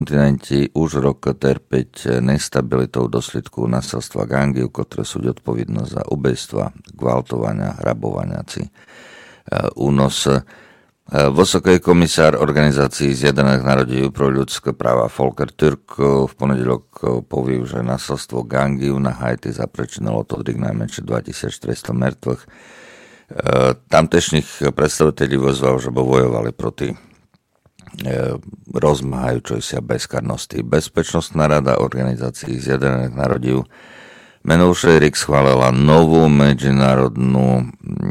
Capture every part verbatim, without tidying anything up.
kontinenti už rok trpeť nestabilitou dosledku nasilstva gangy, ktoré sú odpovedné za ubejstva, gvaltovania, hrabovania či únos. Vysoký komisár Organizácií Zjednotených národov pro ľudské práva Volker Türk v ponedeľok povie, že nasilstvo gangy na Haiti zaprečinilo to najmenšie dvetisícštyristo mŕtvych. Tamtejších predstaviteľí vyzval, že bojovali proti rozmáhajúcej sa bezkarnosti. Bezpečnostná rada Organizácií Zjednotených národov minulý rok schválila novú medzinárodnú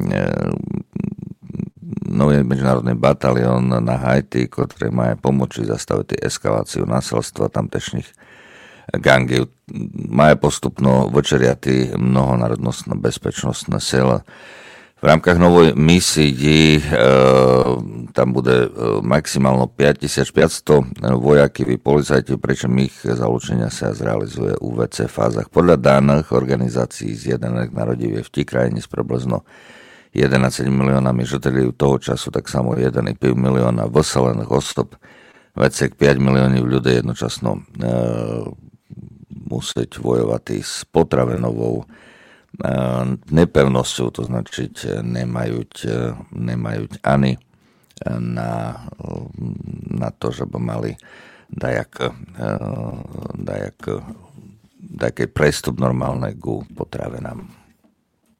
nový medzinárodný batalión na Haiti, ktorý má pomôcť zastaviť eskaláciu násilstva tamtejších gangy. Má postupno vyčeriaty mnohonárodnostná bezpečnostná sila. V rámkach novej misii e, tam bude e, maximálno päťtisícpäťsto vojakov, policajtov, pričom ich zalúčenia sa zrealizuje u vé cé fázach. Podľa daných Organizácií Zjednotených národov je v tí krajine s približno jedenásť miliónami žiteľov toho času, tak samo jeden celá päť milióna vyselených osob, viac ako päť miliónov ľudí jednočasno e, musieť vojovať s potravinovou nepevnosťou, to značiť nemajú, nemajú ani na, na to, že by mali dajak, dajak, dajak prestup normálne ku potravinám.